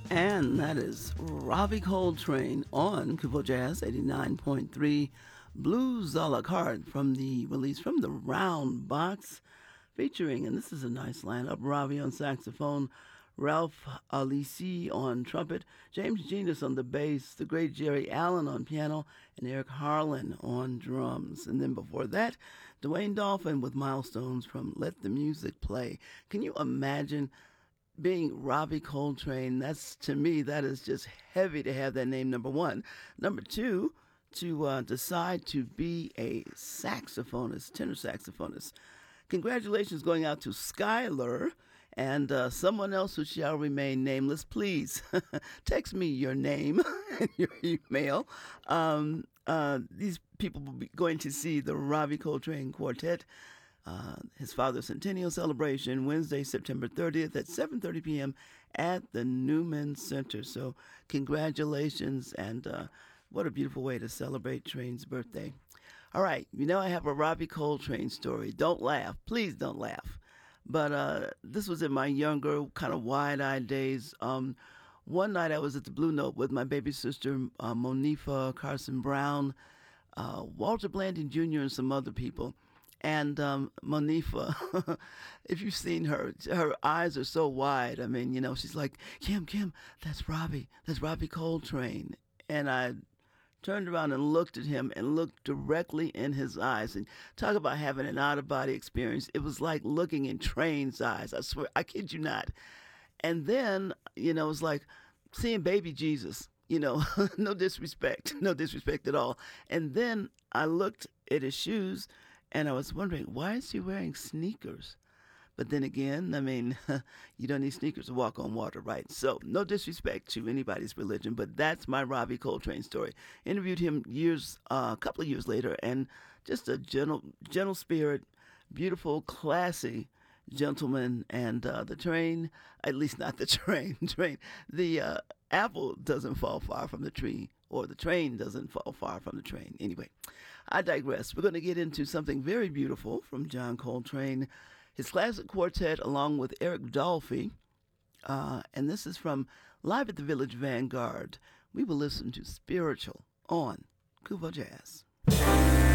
And that is Ravi Coltrane on Kubo Jazz 89.3 Blues a la carte from the release from the Round Box, featuring, and this is a nice lineup, Ravi on saxophone, Ralph Alisi on trumpet, James Genius on the bass, the great Jerry Allen on piano, and Eric Harlan on drums. And then before that, Dwayne Dolphin with Milestones from Let the Music Play. Can you imagine being Robbie Coltrane? That's, to me, that is just heavy to have that name, number one. Number two, to decide to be a saxophonist, tenor saxophonist. Congratulations going out to Skylar and someone else who shall remain nameless. Please text me your name and your email. These people will be going to see the Robbie Coltrane Quartet, his father's centennial celebration, Wednesday, September 30th at 7:30 p.m. at the Newman Center. So congratulations, and what a beautiful way to celebrate Train's birthday. All right, I have a Robbie Coltrane story. Don't laugh. Please don't laugh. But this was in my younger, kind of wide-eyed days. One night I was at the Blue Note with my baby sister, Monifa Carson Brown, Walter Blanding Jr., and some other people. And Monifa, if you've seen her eyes are so wide. I mean, she's like, Kim, that's Robbie Coltrane. And I turned around and looked at him and looked directly in his eyes. And talk about having an out-of-body experience. It was like looking in Train's eyes. I swear, I kid you not. And then, it was like seeing baby Jesus, no disrespect at all. And then I looked at his shoes and I was wondering, why is he wearing sneakers? But then again, I mean, you don't need sneakers to walk on water, right? So no disrespect to anybody's religion, but that's my Robbie Coltrane story. Interviewed him a couple of years later, and just a gentle spirit, beautiful, classy gentleman. And the train, at least not the train, the apple doesn't fall far from the tree, or the train doesn't fall far from the train. Anyway, I digress. We're going to get into something very beautiful from John Coltrane, his classic quartet, along with Eric Dolphy. And this is from Live at the Village Vanguard. We will listen to Spiritual on Kubo Jazz.